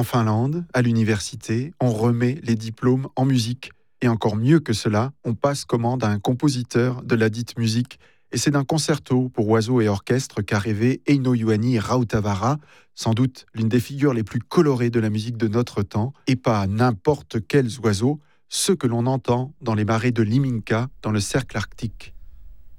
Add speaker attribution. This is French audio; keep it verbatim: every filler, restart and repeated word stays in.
Speaker 1: En Finlande, à l'université, on remet les diplômes en musique. Et encore mieux que cela, on passe commande à un compositeur de la dite musique. Et c'est d'un concerto pour oiseaux et orchestre qu'a rêvé Eino Juhani Rautavaara, sans doute l'une des figures les plus colorées de la musique de notre temps, et pas n'importe quels oiseaux, ceux que l'on entend dans les marais de Liminka, dans le cercle arctique.